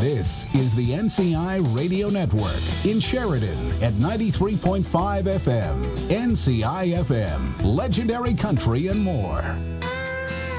This is the NCI Radio Network in Sheridan at 93.5 FM. NCI FM, legendary country and more.